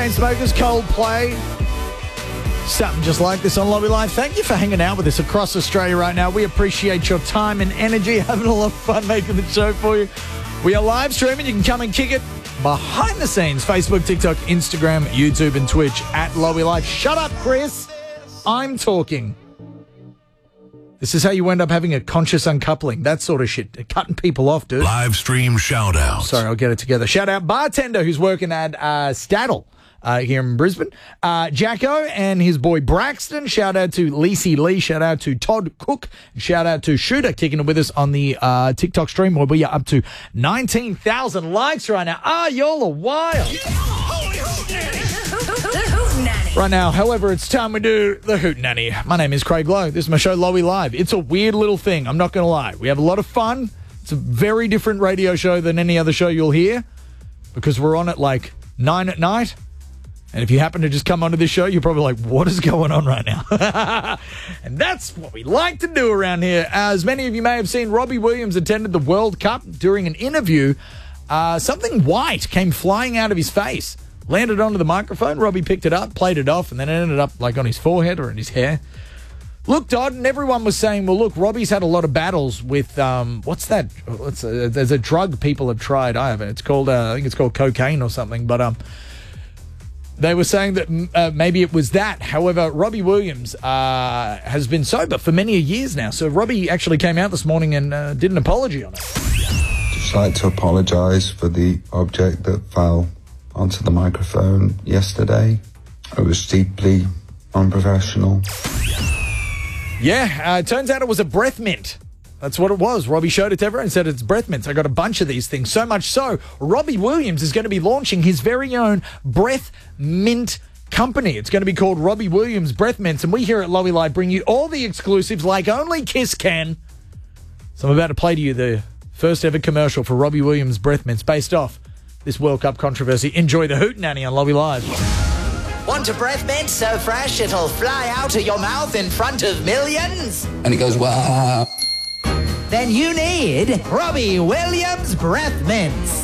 Smokers, Coldplay. Something just like this on Lobby Live. Thank you for hanging out with us across Australia right now. We appreciate your time and energy, having a lot of fun making the show for you. We are live streaming. You can come and kick it behind the scenes. Facebook, TikTok, Instagram, YouTube, and Twitch at Lobby Live. Shut up, Chris. I'm talking. This is how you end up having a conscious uncoupling. That sort of shit. Cutting people off, dude. Live stream shout-outs. Sorry, I'll get it together. Shout out Bartender, who's working at Staddle here in Brisbane. Jacko and his boy Braxton. Shout out to Lacey Lee. Shout out to Todd Cook. Shout out to Shooter kicking it with us on the TikTok stream where we are up to 19,000 likes right now. Y'all are wild. Right now, however, it's time we do the Hootenanny. My name is Craig Lowe. This is my show, Lobby Live. It's a weird little thing. I'm not going to lie. We have a lot of fun. It's a very different radio show than any other show you'll hear because we're on at like 9 at night. And if you happen to just come onto this show, you're probably like, what is going on right now? And that's what we like to do around here. As many of you may have seen, Robbie Williams attended the World Cup. During an interview, something white came flying out of his face. Landed onto the microphone. Robbie picked it up, played it off, and then it ended up like on his forehead or in his hair. Looked odd, and everyone was saying, well, look, Robbie's had a lot of battles with, what's that? There's a drug people have tried. I haven't. It's called, I think it's called cocaine or something. But they were saying that maybe it was that. However, Robbie Williams has been sober for many years now. So Robbie actually came out this morning and did an apology on it. Just like to apologise for the object that fell onto the microphone yesterday. I was deeply unprofessional. Yeah, it turns out it was a breath mint. That's what it was. Robbie showed it to everyone and said it's breath mints. I got a bunch of these things. So much so, Robbie Williams is going to be launching his very own breath mint company. It's going to be called Robbie Williams Breath Mints. And we here at Lobby Live bring you all the exclusives like only Kiss can. So I'm about to play to you the first ever commercial for Robbie Williams Breath Mints based off this World Cup controversy. Enjoy the Hootenanny on Lobby Live. Want a breath mint so fresh it'll fly out of your mouth in front of millions? And it goes, wow. Then you need Robbie Williams Breath Mints.